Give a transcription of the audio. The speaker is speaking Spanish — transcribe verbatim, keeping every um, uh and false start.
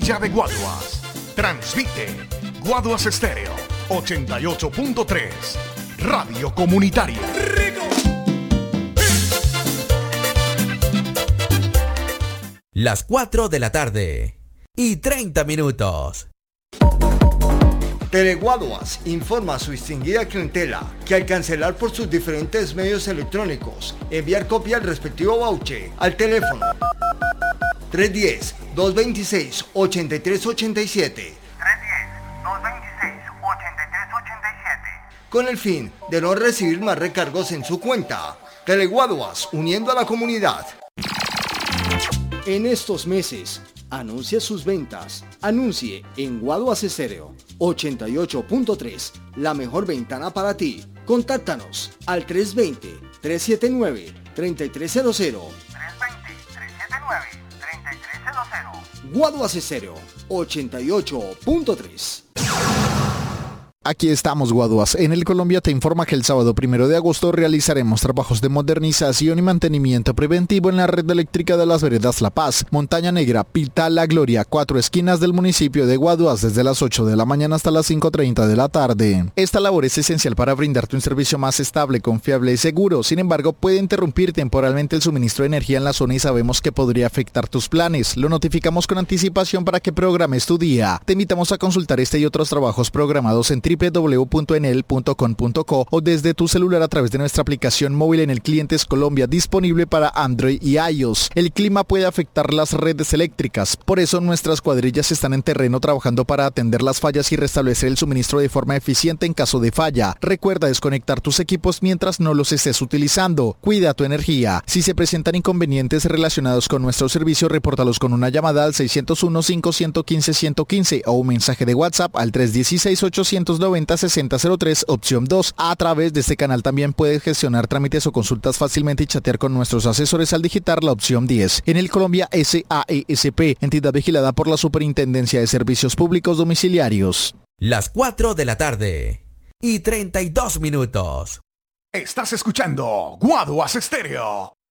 Villa de Guaduas. Transmite Guaduas Estéreo ochenta y ocho punto tres. Radio Comunitaria. Las cuatro de la tarde y treinta minutos. Teleguaduas informa a su distinguida clientela que al cancelar por sus diferentes medios electrónicos, enviar copia del respectivo voucher al teléfono tres uno cero, dos dos seis, ocho tres ocho siete tres uno cero, dos dos seis, ocho tres ocho siete con el fin de no recibir más recargos en su cuenta. Teleguaduas, uniendo a la comunidad. En estos meses, anuncie sus ventas. Anuncie en Guaduas Estéreo ochenta y ocho punto tres, la mejor ventana para ti. Contáctanos al tres dos cero, tres siete nueve, tres tres cero cero. tres dos cero, tres siete nueve, tres tres cero cero. Guaduas Estéreo ochenta y ocho punto tres. Aquí estamos, Guaduas. En el Colombia te informa que el sábado primero de agosto realizaremos trabajos de modernización y mantenimiento preventivo en la red eléctrica de las veredas La Paz, Montaña Negra, Pita, La Gloria, cuatro esquinas del municipio de Guaduas desde las ocho de la mañana hasta las cinco treinta de la tarde. Esta labor es esencial para brindarte un servicio más estable, confiable y seguro. Sin embargo, puede interrumpir temporalmente el suministro de energía en la zona y sabemos que podría afectar tus planes. Lo notificamos con anticipación para que programes tu día. Te invitamos a consultar este y otros trabajos programados en doble u doble u doble u punto enel punto com punto co o desde tu celular a través de nuestra aplicación móvil en el Clientes Colombia, disponible para Android y iOS. El clima puede afectar las redes eléctricas, por eso nuestras cuadrillas están en terreno trabajando para atender las fallas y restablecer el suministro de forma eficiente en caso de falla. Recuerda desconectar tus equipos mientras no los estés utilizando. Cuida tu energía. Si se presentan inconvenientes relacionados con nuestro servicio, repórtalos con una llamada al seis cero uno, cinco uno cinco, uno uno cinco o un mensaje de WhatsApp al tres uno seis, ocho nueve cero, seis cero cero tres, opción dos. A través de este canal también puedes gestionar trámites o consultas fácilmente y chatear con nuestros asesores al digitar la opción diez. En el Colombia S A E S P, entidad vigilada por la Superintendencia de Servicios Públicos Domiciliarios. Las cuatro de la tarde y treinta y dos minutos. Estás escuchando Guaduas Estéreo